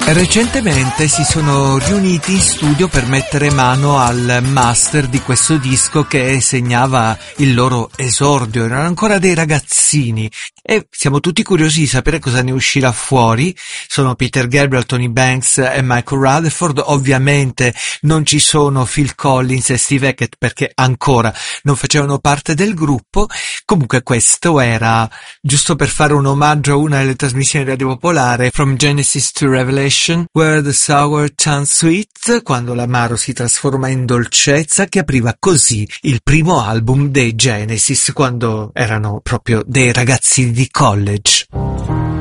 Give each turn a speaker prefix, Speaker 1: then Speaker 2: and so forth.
Speaker 1: Recentemente si sono riuniti in studio per mettere mano al master di questo disco che segnava il loro esordio. Erano ancora dei ragazzini e siamo tutti curiosi di sapere cosa ne uscirà fuori. Sono Peter Gabriel, Tony Banks e Michael Rutherford. Ovviamente non ci sono Phil Collins e Steve Hackett perché ancora non facevano parte del gruppo. Comunque questo era giusto per fare un omaggio a una delle trasmissioni radio popolare, From Genesis to Revelation, Where the Sour Turns Sweet, quando l'amaro si trasforma in dolcezza, che apriva così il primo album dei Genesis quando erano proprio dei ragazzi di college.